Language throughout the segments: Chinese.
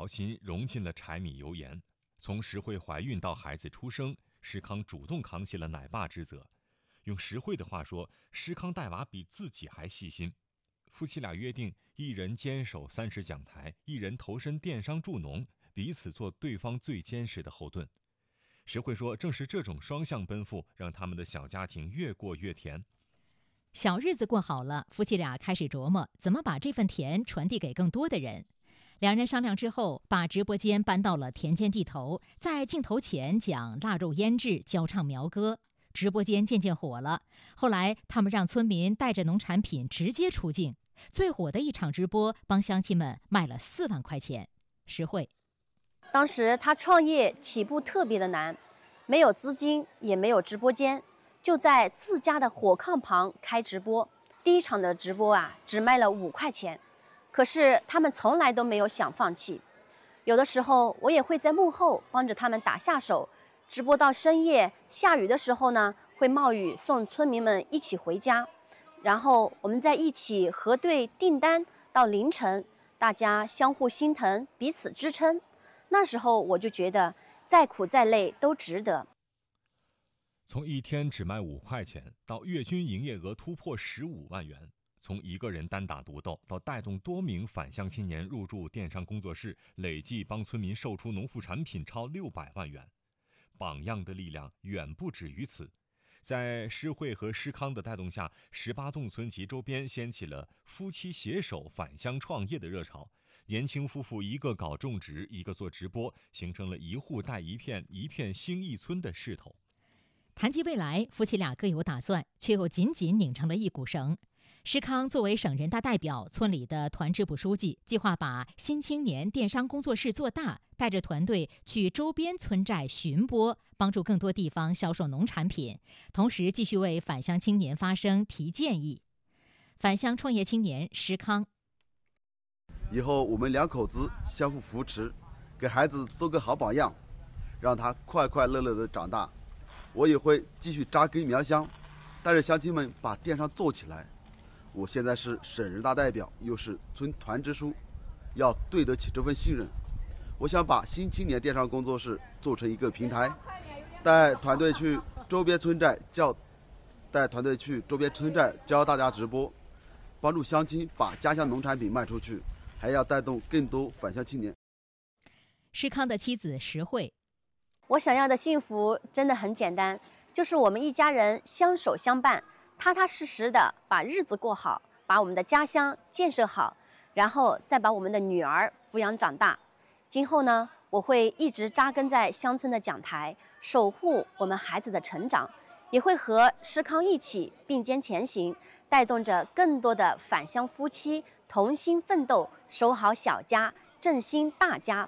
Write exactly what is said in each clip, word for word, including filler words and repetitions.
条心融进了柴米油盐。从石慧怀孕到孩子出生，施康主动扛起了奶爸之责。用石慧的话说，施康带娃比自己还细心。夫妻俩约定，一人坚守三十讲台，一人投身电商助农，彼此做对方最坚实的后盾。石慧说，正是这种双向奔赴，让他们的小家庭越过越甜。 小日子过好了，夫妻俩开始琢磨怎么把这份甜传递给更多的人。两人商量之后，把直播间搬到了田间地头，在镜头前讲腊肉腌制，教唱苗歌。直播间渐渐火了，后来他们让村民带着农产品直接出境。最火的一场直播，帮乡亲们卖了四万块钱。实惠。 当时他创业起步特别的难，没有资金，也没有直播间，就在自家的火炕旁开直播。第一场的直播啊，只卖了五块钱。可是他们从来都没有想放弃，有的时候我也会在幕后帮着他们打下手，直播到深夜，下雨的时候呢，会冒雨送村民们一起回家，然后我们再一起核对订单到凌晨，大家相互心疼，彼此支撑。那时候我就觉得再苦再累都值得。 从一天只卖五块钱到月均营业额突破十五万元，从一个人单打独斗到带动多名返乡青年入驻电商工作室，累计帮村民售出农副产品超六百万元。榜样的力量远不止于此。在施慧和施康的带动下，十八洞村及周边掀起了夫妻携手返乡创业的热潮。年轻夫妇一个搞种植，一个做直播，形成了一户带一片，一片兴一村的势头。 谈及未来，夫妻俩各有打算，却又紧紧拧成了一股绳。施康作为省人大代表，村里的团支部书记，计划把新青年电商工作室做大，带着团队去周边村寨巡播，帮助更多地方销售农产品，同时继续为返乡青年发声提建议。返乡创业青年施康： 以后我们两口子相互扶持，给孩子做个好榜样，让他快快乐乐的长大。我也会继续扎根苗乡，带着乡亲们把电商做起来。我现在是省人大代表，又是村团支书，要对得起这份信任。我想把新青年电商工作室做成一个平台，带团队去周边村寨教，带团队去周边村寨教大家直播，帮助乡亲把家乡农产品卖出去，还要带动更多返乡青年。 施康的妻子石慧： 我想要的幸福真的很简单，就是我们一家人相守相伴，踏踏实实的把日子过好，把我们的家乡建设好，然后再把我们的女儿抚养长大。今后呢，我会一直扎根在乡村的讲台，守护我们孩子的成长，也会和施康一起并肩前行，带动着更多的返乡夫妻同心奋斗，守好小家，振兴大家。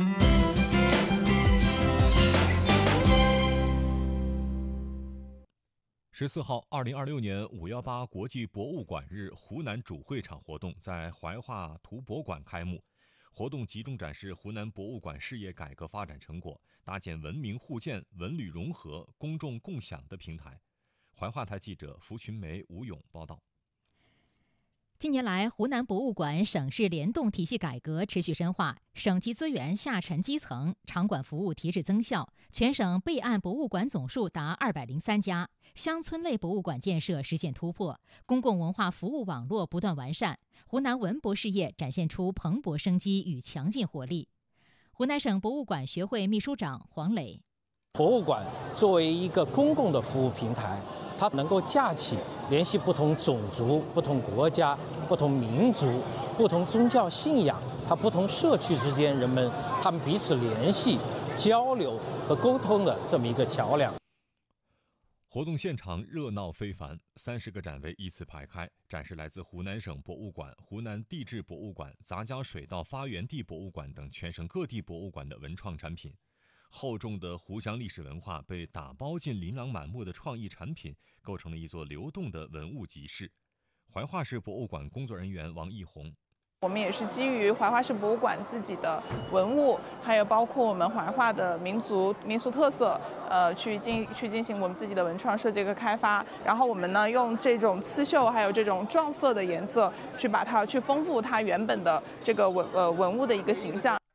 十四号，二零二六年五幺八国际博物馆日湖南主会场活动在怀化图博馆开幕。活动集中展示湖南博物馆事业改革发展成果，搭建文明互鉴、文旅融合、公众共享的平台。怀化台记者符群梅、吴勇报道。 近年来，湖南博物馆省市联动体系改革持续深化，省级资源下沉基层，场馆服务提质增效，全省备案博物馆总数达二百零三家，乡村类博物馆建设实现突破，公共文化服务网络不断完善，湖南文博事业展现出蓬勃生机与强劲活力。湖南省博物馆学会秘书长黄磊： 博物馆作为一个公共的服务平台，它能够架起联系不同种族、不同国家、不同民族、不同宗教信仰，它不同社区之间人们他们彼此联系、交流和沟通的这么一个桥梁。 活动现场热闹非凡，三十个展位依次排开，展示来自湖南省博物馆、湖南地质博物馆、杂交水稻发源地博物馆等全省各地博物馆的文创产品。厚重的湖湘历史文化被打包进琳琅满目的创意产品，构成了一座流动的文物集市。怀化市博物馆工作人员王义红： 我们也是基于怀化市博物馆自己的文物，还有包括我们怀化的民族民俗特色，呃，去进去进行我们自己的文创设计和开发。然后我们呢，用这种刺绣还有这种撞色的颜色，去把它去丰富它原本的这个文呃文物的一个形象。